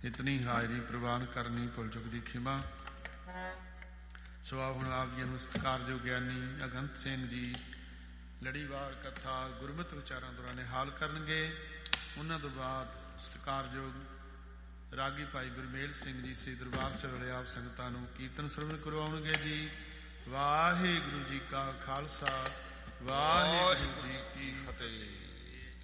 ਇਤਨੀ ਹਾਜ਼ਰੀ ਪ੍ਰਵਾਨ ਕਰਨੀ ਭੁੱਲ ਚੁੱਕ ਦੀ ਖਿਮਾ। ਸੋ ਹੁਣ ਆਪ ਜੀ ਨੂੰ ਸਤਿਕਾਰਯੋਗ ਗਿਆਨੀ ਅਗੰਤ ਸਿੰਘ ਜੀ ਲੜੀਵਾਰ ਕਥਾ ਗੁਰਮਤਿ ਵਿਚਾਰਾਂ ਦੌਰਾਨ ਨਿਹਾਲ ਕਰਨਗੇ। ਉਹਨਾਂ ਤੋਂ ਬਾਅਦ ਸਤਿਕਾਰਯੋਗ ਰਾਗੀ ਭਾਈ ਗੁਰਮੇਲ ਸਿੰਘ ਜੀ ਸ੍ਰੀ ਦਰਬਾਰ ਸਾਹਿਬ ਵਾਲੇ ਆਪ ਸੰਗਤਾਂ ਨੂੰ ਕੀਰਤਨ ਸਰਵਣ ਕਰਵਾਉਣਗੇ ਜੀ। ਵਾਹਿਗੁਰੂ ਜੀ ਕਾ ਖਾਲਸਾ, ਵਾਹਿਗੁਰੂ ਜੀ ਕੀ ਫਤਿਹ।